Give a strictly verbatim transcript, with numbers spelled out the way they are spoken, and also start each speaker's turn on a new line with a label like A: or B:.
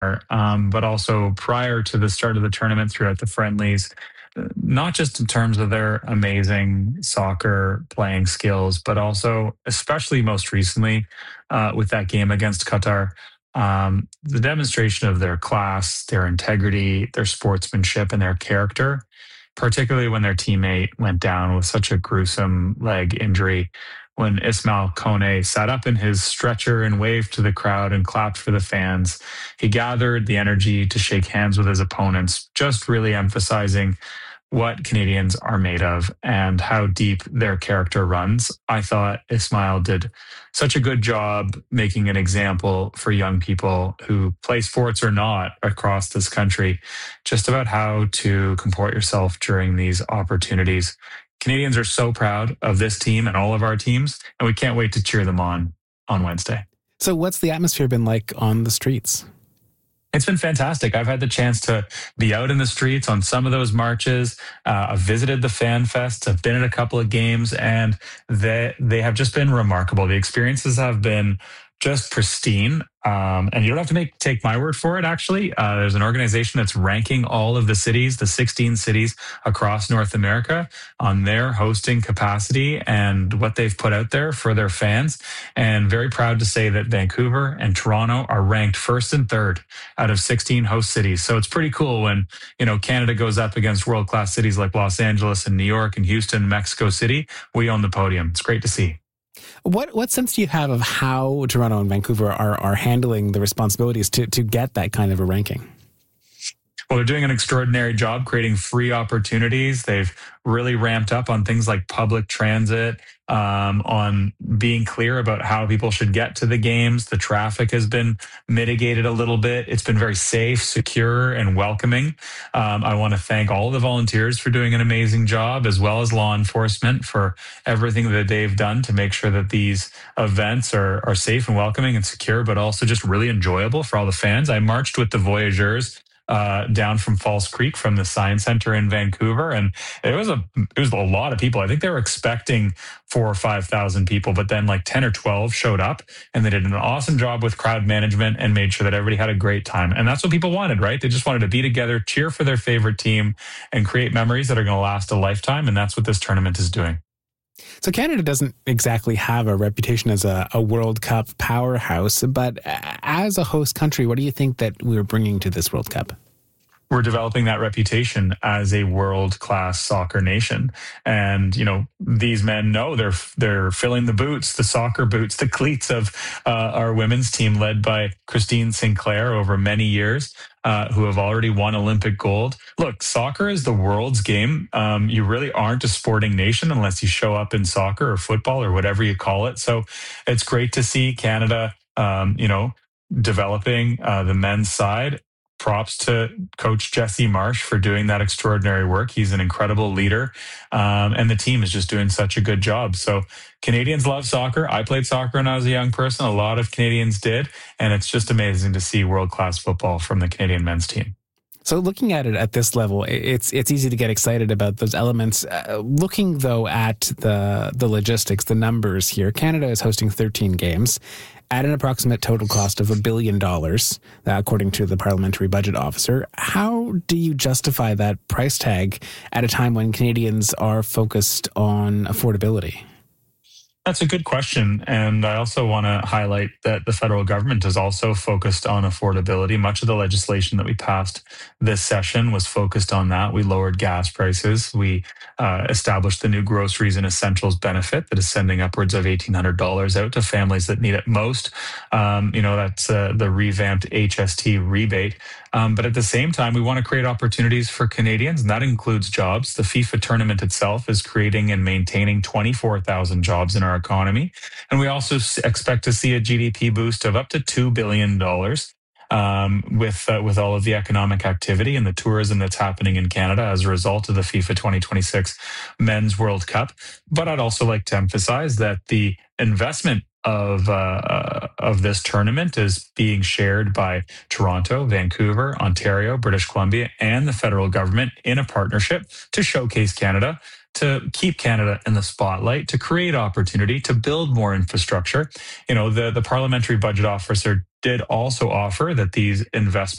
A: um, but also prior to the start of the tournament throughout the friendlies, uh, not just in terms of their amazing soccer playing skills, but also, especially most recently, uh, with that game against Qatar, um, the demonstration of their class, their integrity, their sportsmanship, and their character, particularly when their teammate went down with such a gruesome leg injury. When Ismail Kone sat up in his stretcher and waved to the crowd and clapped for the fans, he gathered the energy to shake hands with his opponents, just really emphasizing what Canadians are made of and how deep their character runs. I thought Ismail did such a good job making an example for young people who play sports or not across this country, just about how to comport yourself during these opportunities. Canadians are so proud of this team and all of our teams, and we can't wait to cheer them on on Wednesday.
B: So what's the atmosphere been like on the streets?
A: It's been fantastic. I've had the chance to be out in the streets on some of those marches. Uh, I've visited the Fan Fest. I've been at a couple of games, and they they have just been remarkable. The experiences have been just pristine. Um, and you don't have to make take my word for it, actually. Uh, there's an organization that's ranking all of the cities, the sixteen cities across North America, on their hosting capacity and what they've put out there for their fans. And very proud to say that Vancouver and Toronto are ranked first and third out of sixteen host cities. So it's pretty cool when, you know, Canada goes up against world-class cities like Los Angeles and New York and Houston, Mexico City. We own the podium. It's great to see.
B: What what sense do you have of how Toronto and Vancouver are are handling the responsibilities to to get that kind of a ranking?
A: Well, they're doing an extraordinary job creating free opportunities. They've really ramped up on things like public transit, um, on being clear about how people should get to the games. The traffic has been mitigated a little bit. It's been very safe, secure, and welcoming. Um, I want to thank all the volunteers for doing an amazing job, as well as law enforcement for everything that they've done to make sure that these events are, are safe and welcoming and secure, but also just really enjoyable for all the fans. I marched with the Voyageurs Uh, down from False Creek from the Science Center in Vancouver, and it was a it was a lot of people. I think they were expecting four or five thousand people, but then like ten or twelve showed up, and they did an awesome job with crowd management and made sure that everybody had a great time. And that's what people wanted, right? They just wanted to be together, cheer for their favorite team, and create memories that are going to last a lifetime. And that's what this tournament is doing.
B: So Canada doesn't exactly have a reputation as a, a World Cup powerhouse, but as a host country, what do you think that we're bringing to this World Cup?
A: We're developing that reputation as a world-class soccer nation. And, you know, these men know they're they're filling the boots, the soccer boots, the cleats of uh, our women's team led by Christine Sinclair over many years, uh, who have already won Olympic gold. Look, soccer is the world's game. Um, you really aren't a sporting nation unless you show up in soccer or football or whatever you call it. So it's great to see Canada, um, you know, developing uh, the men's side. Props to Coach Jesse Marsh for doing that extraordinary work. He's an incredible leader, um, and the team is just doing such a good job. So Canadians love soccer. I played soccer when I was a young person. A lot of Canadians did, and it's just amazing to see world-class football from the Canadian men's team.
B: So looking at it at this level, it's it's easy to get excited about those elements. Uh, looking, though, at the the logistics, the numbers here, Canada is hosting thirteen games at an approximate total cost of a billion dollars, uh, according to the parliamentary budget officer. How do you justify that price tag at a time when Canadians are focused on affordability?
A: That's a good question. And I also want to highlight that the federal government is also focused on affordability. Much of the legislation that we passed this session was focused on that. We lowered gas prices. We uh, established the new groceries and essentials benefit that is sending upwards of eighteen hundred dollars out to families that need it most. Um, you know, that's uh, the revamped H S T rebate. Um, but at the same time, we want to create opportunities for Canadians, and that includes jobs. The FIFA tournament itself is creating and maintaining twenty-four thousand jobs in our economy. And we also expect to see a G D P boost of up to two billion dollars um, with, uh, with all of the economic activity and the tourism that's happening in Canada as a result of the FIFA twenty twenty-six Men's World Cup. But I'd also like to emphasize that the investment of uh, of this tournament is being shared by Toronto, Vancouver, Ontario, British Columbia, and the federal government in a partnership to showcase Canada to keep Canada in the spotlight, to create opportunity, to build more infrastructure. You know, the, the parliamentary budget officer did also offer that these investments